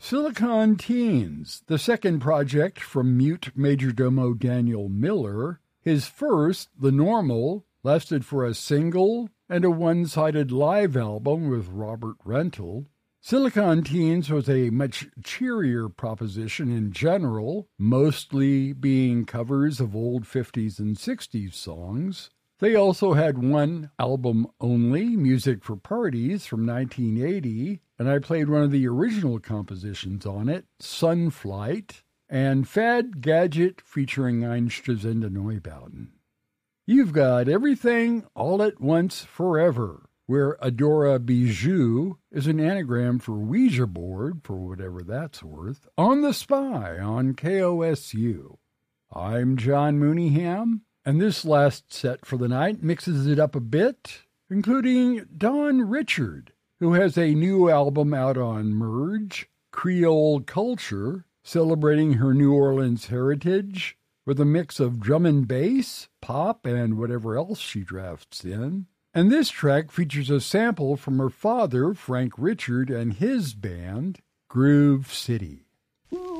Silicon Teens, the second project from mute majordomo Daniel Miller. His first, The Normal, lasted for a single and a one-sided live album with Robert Rental. Silicon Teens was a much cheerier proposition in general, mostly being covers of old 50s and 60s songs. They also had one album only, Music for Parties, from 1980, and I played one of the original compositions on it, Sunflight, and Fad Gadget featuring Einstürzende Neubauten. You've got Everything All at Once Forever, where Adora Bijou is an anagram for Ouija board, for whatever that's worth, on The Spy on KOSU. I'm John Mooneyham, and this last set for the night mixes it up a bit, including Dawn Richard, who has a new album out on Merge, Creole Culture, celebrating her New Orleans heritage, with a mix of drum and bass, pop, and whatever else she drafts in. And this track features a sample from her father, Frank Richard, and his band, Groove City.